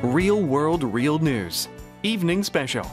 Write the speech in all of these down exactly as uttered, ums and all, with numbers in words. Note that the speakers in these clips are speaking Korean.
Real World Real News Evening Special.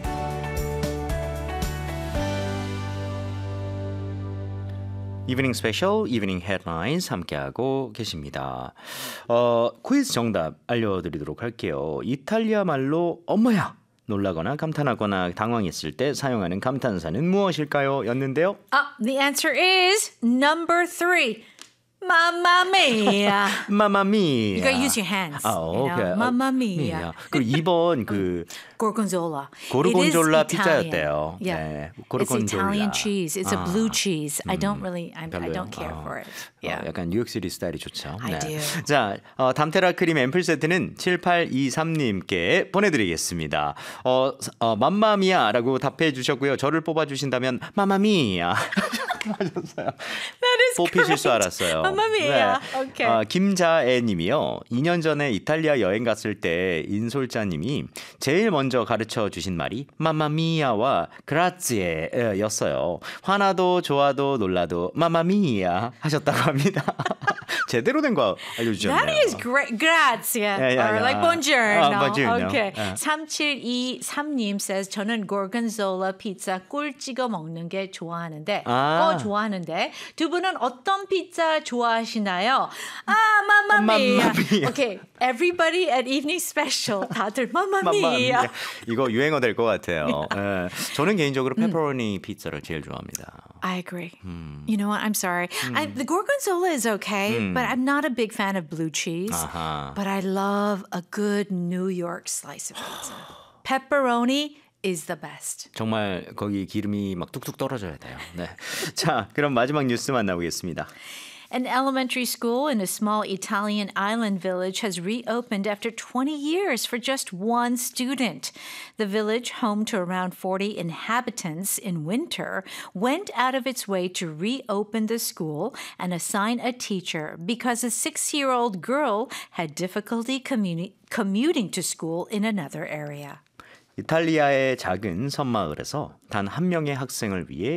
이브닝 스페셜, 이브닝 헤드라인스 함께하고 계십니다. 어, 퀴즈 정답 알려드리도록 할게요. 이탈리아 말로 엄마야! 놀라거나 감탄하거나 당황했을 때 사용하는 감탄사는 무엇일까요? 였는데요. Uh, the answer is number three. Mamma mia. 마마미야. You gotta use your hands. 아, you know? 오케이. Mamma mia. 그리고 이 번 그 Gorgonzola. 고르곤졸라 It is 피자였대요. Italian. Yeah. 네, It's 고르곤졸라. Italian cheese. It's a 아, blue cheese. I don't really, I, I 별로요? don't care 어, for it. 어, Yeah. 약간 뉴욕시티 스타일이 좋죠. I do. 자, 어, 담테라 크림 앰플 세트는 칠팔이삼님께 보내드리겠습니다. 어, 어, 맘마미아라고 답해 주셨고요. 저를 뽑아주신다면 마마미아 하셨어요. That is 뽑히실 줄 correct. 알았어요. Mamma mia. Okay. 어, 김자애님이요. 이 년 전에 이탈리아 여행 갔을 때 인솔자님이 제일 먼저 가르쳐 주신 말이 마마미아와 그라치에였어요. 화나도 좋아도 놀라도 마마미아 하셨다고 합니다. 제대로 된 거 알려주셨네요. That is great. Grazie. Yeah, yeah, Or yeah. like buongiorno. 아, buongiorno. Okay. 예. 삼칠이삼님 says 저는 고르곤졸라 피자 꿀 찍어 먹는 게 좋아하는데 아. 어 좋아하는데 두 분은 어떤 피자 좋아하시나요? 아, 마마미아. 맘마미아. Okay. Everybody at Evening Special 다들 마마미아. 맘마미아. 이거 유행어 될 것 같아요. 예. 저는 개인적으로 페퍼로니 피자를 제일 좋아합니다. I agree. You know what? I'm sorry. I, the gorgonzola is okay, but I'm not a big fan of blue cheese. 아하. But I love a good New York slice of pizza. Pepperoni is the best. 정말 거기 기름이 막 뚝뚝 떨어져야 돼요. 네. 자, 그럼 마지막 뉴스 만나보겠습니다. An elementary school in a small Italian island village has reopened after twenty years for just one student. The village, home to around forty inhabitants in winter, went out of its way to reopen the school and assign a teacher because a six-year-old girl had difficulty communi- commuting to school in another area. 이탈리아의 작은 섬마을에서 단 한 명의 학생을 위해